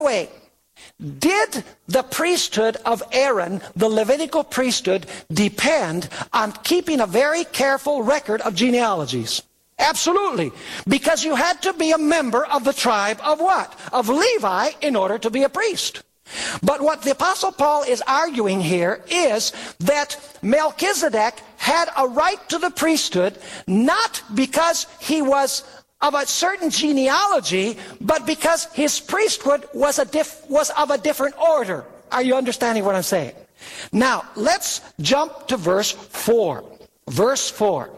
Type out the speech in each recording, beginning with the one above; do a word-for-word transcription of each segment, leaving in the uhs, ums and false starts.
way, did the priesthood of Aaron, the Levitical priesthood, depend on keeping a very careful record of genealogies? Absolutely. Because you had to be a member of the tribe of what? Of Levi in order to be a priest. But what the Apostle Paul is arguing here is that Melchizedek had a right to the priesthood not because he was of a certain genealogy, but because his priesthood was, a diff, was of a different order. Are you understanding what I'm saying? Now, let's jump to verse four. Verse four.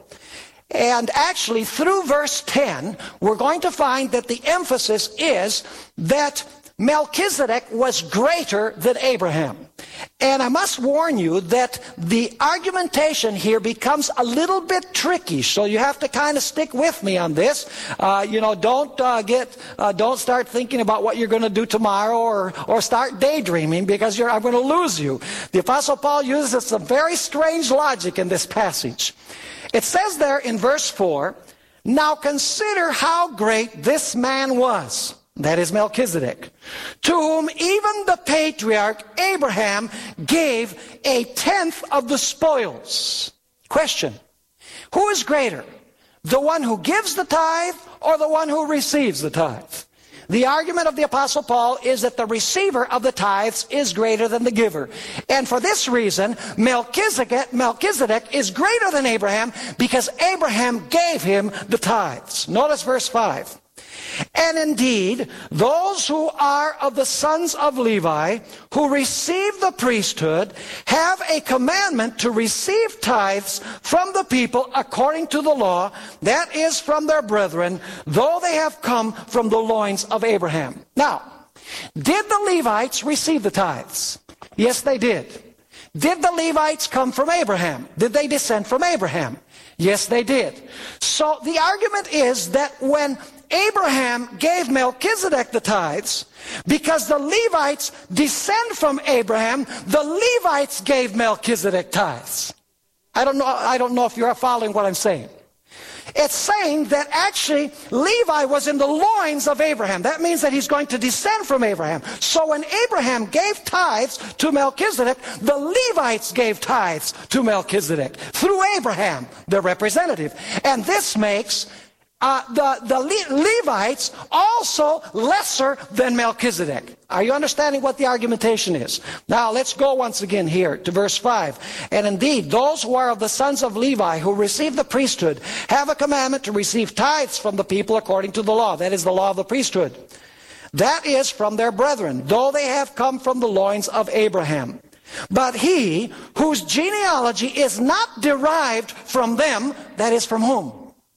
And actually, through verse ten, we're going to find that the emphasis is that Melchizedek was greater than Abraham. And I must warn you that the argumentation here becomes a little bit tricky, so you have to kind of stick with me on this. Uh, you know, don't uh, get, uh, don't start thinking about what you're going to do tomorrow, or or start daydreaming, because you're, I'm going to lose you. The Apostle Paul uses some very strange logic in this passage. It says there in verse four, "Now consider how great this man was." That is Melchizedek, "to whom even the patriarch Abraham gave a tenth of the spoils." Question: who is greater, the one who gives the tithe or the one who receives the tithe? The argument of the Apostle Paul is that the receiver of the tithes is greater than the giver. And for this reason, Melchizedek, Melchizedek is greater than Abraham, because Abraham gave him the tithes. Notice verse five. "And indeed, those who are of the sons of Levi, who receive the priesthood, have a commandment to receive tithes from the people according to the law, that is, from their brethren, though they have come from the loins of Abraham." Now, did the Levites receive the tithes? Yes, they did. Did the Levites come from Abraham? Did they descend from Abraham? Yes, they did. So the argument is that when Abraham gave Melchizedek the tithes, because the Levites descend from Abraham, the Levites gave Melchizedek tithes. I don't know, I don't know if you're following what I'm saying. It's saying that actually Levi was in the loins of Abraham. That means that he's going to descend from Abraham. So when Abraham gave tithes to Melchizedek, the Levites gave tithes to Melchizedek through Abraham, the representative. And this makes Uh, the, the Le Levites also lesser than Melchizedek. Are you understanding what the argumentation is? Now let's go once again here to verse five. "And indeed, those who are of the sons of Levi, who receive the priesthood, have a commandment to receive tithes from the people according to the law." That is the law of the priesthood. "That is, from their brethren, though they have come from the loins of Abraham. But he whose genealogy is not derived from them," that is from whom?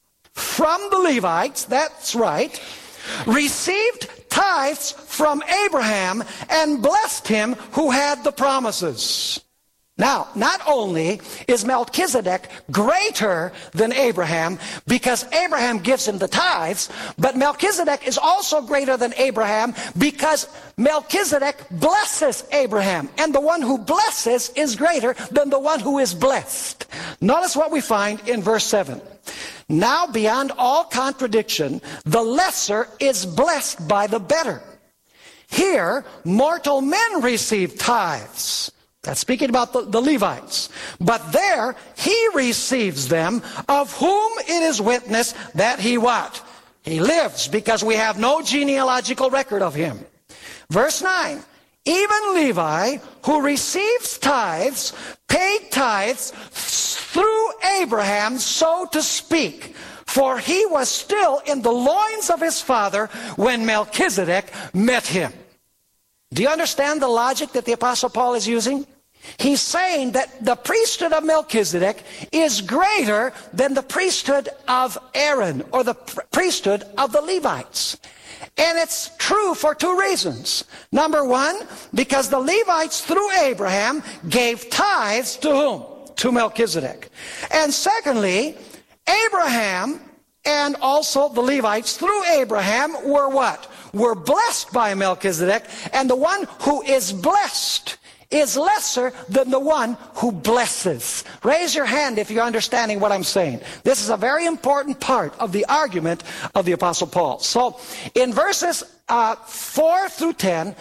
From the Levites, that's right, "received tithes from Abraham and blessed him who had the promises." Now, not only is Melchizedek greater than Abraham because Abraham gives him the tithes, but Melchizedek is also greater than Abraham because Melchizedek blesses Abraham. And the one who blesses is greater than the one who is blessed. Notice what we find in verse seven. "Now beyond all contradiction, the lesser is blessed by the better. Here, mortal men receive tithes." That's speaking about the, the Levites. "But there he receives them, of whom it is witness that he" what? "He lives," because we have no genealogical record of him. Verse nine. "Even Levi, who receives tithes, paid tithes through Abraham, so to speak, for he was still in the loins of his father when Melchizedek met him." Do you understand the logic that the Apostle Paul is using? He's saying that the priesthood of Melchizedek is greater than the priesthood of Aaron, or the priesthood of the Levites. And it's true for two reasons. Number one, because the Levites through Abraham gave tithes to whom? To Melchizedek. And secondly, Abraham and also the Levites through Abraham were what? Were blessed by Melchizedek, and the one who is blessed is lesser than the one who blesses. Raise your hand if you're understanding what I'm saying. This is a very important part of the argument of the Apostle Paul. So in verses uh, four through ten,